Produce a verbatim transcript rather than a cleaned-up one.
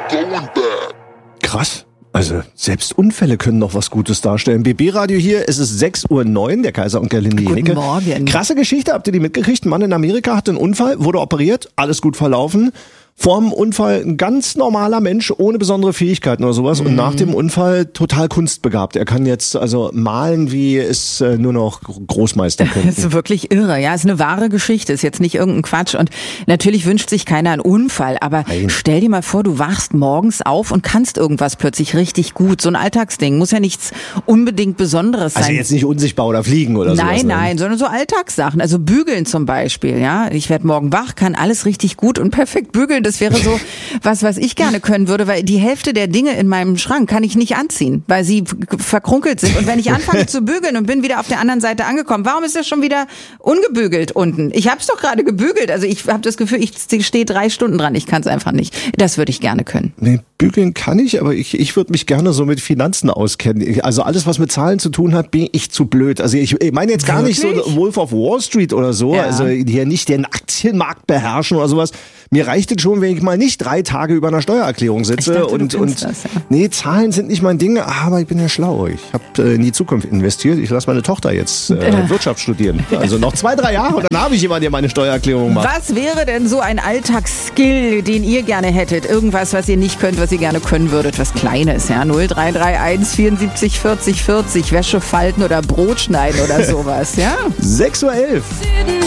Krass. Also selbst Unfälle können noch was Gutes darstellen. B B-Radio hier, es ist sechs Uhr neun, der Kaiser und Gerlinde Jenecke. Guten Morgen. Krasse Geschichte, habt ihr die mitgekriegt? Ein Mann in Amerika hatte einen Unfall, wurde operiert, alles gut verlaufen. Vor dem Unfall ein ganz normaler Mensch, ohne besondere Fähigkeiten oder sowas. Mhm. Und nach dem Unfall total kunstbegabt. Er kann jetzt also malen, wie es äh, nur noch Großmeister könnten. Das ist wirklich irre, ja. Ist eine wahre Geschichte, ist jetzt nicht irgendein Quatsch. Und natürlich wünscht sich keiner einen Unfall. Aber Nein. stell dir mal vor, du wachst morgens auf und kannst irgendwas plötzlich richtig gut. So ein Alltagsding, muss ja nichts unbedingt Besonderes sein. Also jetzt nicht unsichtbar oder fliegen oder so. Nein, sowas, nein, ne? sondern so Alltagssachen. Also bügeln zum Beispiel, ja. Ich werde morgen wach, kann alles richtig gut und perfekt bügeln. Das wäre so was, was ich gerne können würde, weil die Hälfte der Dinge in meinem Schrank kann ich nicht anziehen, weil sie verkrunkelt sind. Und wenn ich anfange zu bügeln und bin wieder auf der anderen Seite angekommen, warum ist das schon wieder ungebügelt unten? Ich habe es doch gerade gebügelt. Also ich habe das Gefühl, ich stehe drei Stunden dran. Ich kann es einfach nicht. Das würde ich gerne können. Nee, bügeln kann ich, aber ich, ich würde mich gerne so mit Finanzen auskennen. Also alles, was mit Zahlen zu tun hat, bin ich zu blöd. Also ich, ich meine jetzt gar Wirklich? nicht so Wolf of Wall Street oder so, ja. also hier nicht den Aktienmarkt beherrschen oder sowas. Mir reicht es schon, wenn ich mal nicht drei Tage über einer Steuererklärung sitze. Dachte, und und das, ja. nee, Zahlen sind nicht mein Ding, aber ich bin ja schlau. Ich habe äh, in die Zukunft investiert. Ich lasse meine Tochter jetzt äh, Wirtschaft studieren. Also noch zwei, drei Jahre und dann habe ich jemanden, der meine Steuererklärung macht. Was wäre denn so ein Alltagsskill, den ihr gerne hättet? Irgendwas, was ihr nicht könnt, was ihr gerne können würdet? Was Kleines, ja? null drei drei eins vierundsiebzig vierzig vierzig Wäsche falten oder Brot schneiden oder sowas, ja? sechs Uhr elf.